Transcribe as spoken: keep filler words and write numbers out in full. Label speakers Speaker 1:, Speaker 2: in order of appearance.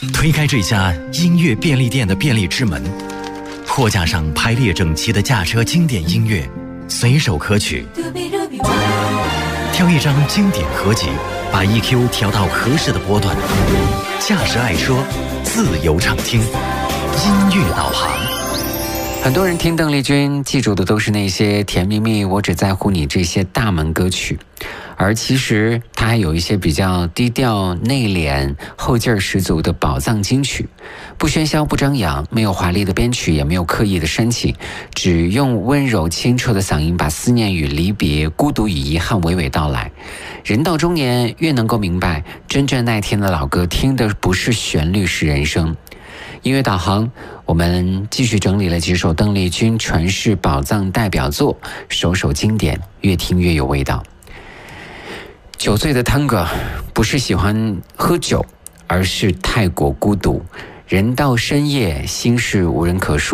Speaker 1: 推开这家音乐便利店的便利之门，货架上排列整齐的驾车经典音乐，随手可取。挑一张经典合集，把 E Q 调到合适的波段。驾驶爱说，自由畅听，音乐导航。
Speaker 2: 很多人听邓丽君记住的都是那些甜蜜蜜我只在乎你这些大门歌曲，而其实它还有一些比较低调内敛后劲儿十足的宝藏金曲，不喧嚣不张扬，没有华丽的编曲，也没有刻意的煽情，只用温柔清澈的嗓音把思念与离别、孤独与遗憾娓娓道来。人到中年越能够明白，真正耐听的老歌听的不是旋律，是人生。音乐导航，我们继续整理了几首邓丽君传世宝藏代表作，首首经典，越听越有味道。酒醉的探戈不是喜欢喝酒，而是太过孤独。人到深夜，心事无人可诉。